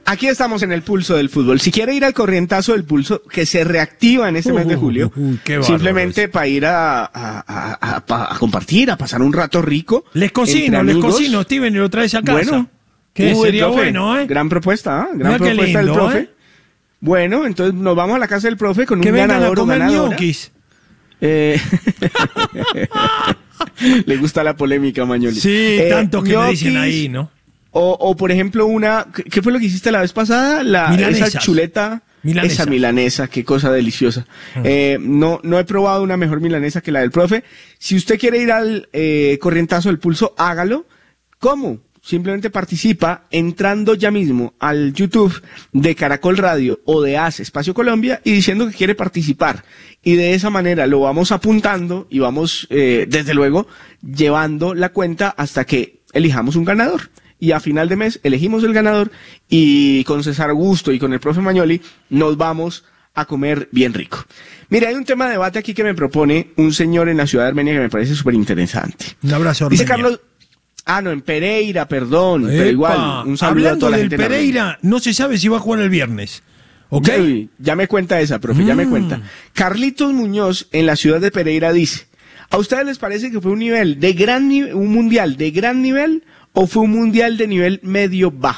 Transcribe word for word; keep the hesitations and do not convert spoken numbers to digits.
Aquí estamos en el pulso del fútbol. Si quiere ir al corrientazo del pulso, que se reactiva en este uh, mes de julio, uh, uh, simplemente para ir a, a, a, a, a compartir, a pasar un rato rico. Les cocino, les cocino, Steven, y lo traes a casa. Bueno, que uh, sería profe, bueno, ¿eh? Gran propuesta, ¿eh? Gran Mira propuesta lindo, del profe. ¿eh? Bueno, entonces nos vamos a la casa del profe con que un ganador a o ganadora. Ñoquis. Eh... Le gusta la polémica, Mañoli. Sí, eh, tanto que me dicen ahí, ¿no? O, o por ejemplo, una, ¿qué fue lo que hiciste la vez pasada? La, esa chuleta, milanesa. Esa milanesa, qué cosa deliciosa. Uh-huh. Eh, no, no he probado una mejor milanesa que la del profe. Si usted quiere ir al eh, corrientazo del pulso, hágalo. ¿Cómo? Simplemente participa entrando ya mismo al YouTube de Caracol Radio o de Hace Espacio Colombia y diciendo que quiere participar. Y de esa manera lo vamos apuntando y vamos, eh, desde luego, llevando la cuenta hasta que elijamos un ganador. Y a final de mes elegimos el ganador y con César Augusto y con el profe Mañoli nos vamos a comer bien rico. Mira, hay un tema de debate aquí que me propone un señor en la ciudad de Armenia que me parece súper interesante. Un abrazo, Armenia. Dice Carlos... Ah, no, en Pereira, perdón, Epa, pero igual, un saludo hablando a toda la del gente Pereira, no se sabe si va a jugar el viernes. ¿Ok? Ya, ya me cuenta esa, profe, mm. ya me cuenta. Carlitos Muñoz, en la ciudad de Pereira, dice, ¿a ustedes les parece que fue un nivel de gran nivel, un mundial de gran nivel, o fue un mundial de nivel medio bajo?